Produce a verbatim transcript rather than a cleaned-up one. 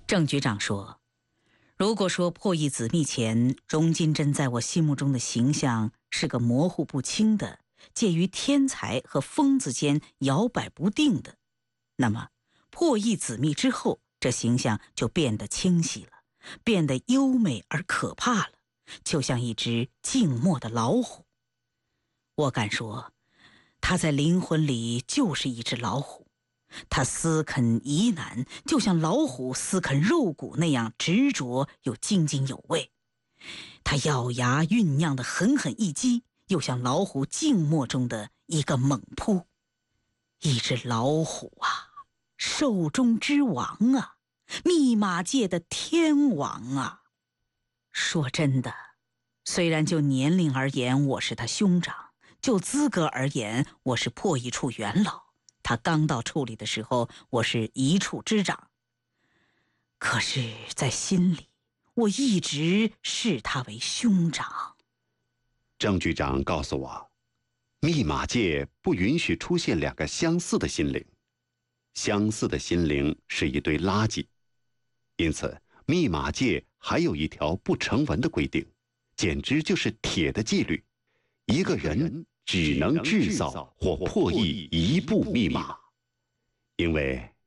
郑局长说，如果说破译子密前，荣金珍在我心目中的形象是个模糊不清的，介于天才和疯子间摇摆不定的，那么破译子密之后，这形象就变得清晰了，变得优美而可怕了，就像一只静默的老虎。我敢说，他在灵魂里就是一只老虎，他思啃疑难，就像老虎思啃肉骨那样执着又津津有味。他咬牙酝酿的狠狠一击，又像老虎静默中的一个猛扑。一只老虎啊，兽中之王啊，密码界的天王啊。说真的，虽然就年龄而言我是他兄长，就资格而言我是破译处元老，他刚到处里的时候我是一处之长，可是在心里我一直视他为兄长。 郑局长告诉我，密码界不允许出现两个相似的心灵，相似的心灵是一堆垃圾，因此密码界还有一条不成文的规定，简直就是铁的纪律，一个人只能制造或破译一部密码，因为